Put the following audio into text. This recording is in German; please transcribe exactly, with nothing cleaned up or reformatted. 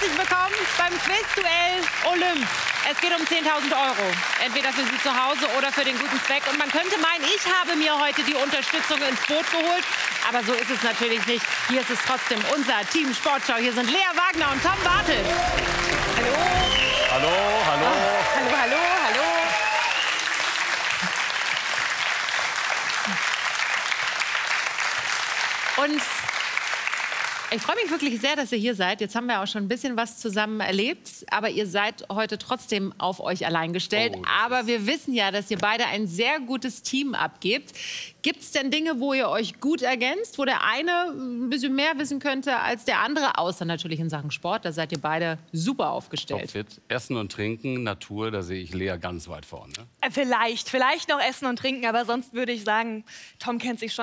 herzlich willkommen beim Quizduell Olymp. Es geht um zehntausend Euro. Entweder für Sie zu Hause oder für den guten Zweck. Und man könnte meinen, ich habe mir heute die Unterstützung ins Boot geholt. Aber so ist es natürlich nicht. Hier ist es trotzdem unser Team Sportschau. Hier sind Lea Wagner und Tom Bartels. Hallo. Hallo, hallo. Oh, hallo, hallo, hallo. Und ich freue mich wirklich sehr, dass ihr hier seid. Jetzt haben wir auch schon ein bisschen was zusammen erlebt. Aber ihr seid heute trotzdem auf euch allein gestellt. Oh, aber wir wissen ja, dass ihr beide ein sehr gutes Team abgebt. Gibt es denn Dinge, wo ihr euch gut ergänzt? Wo der eine ein bisschen mehr wissen könnte als der andere? Außer natürlich in Sachen Sport. Da seid ihr beide super aufgestellt. Topfit. Essen und Trinken, Natur, da sehe ich Lea ganz weit vorne. Vielleicht, vielleicht noch Essen und Trinken. Aber sonst würde ich sagen, Tom kennt sich schon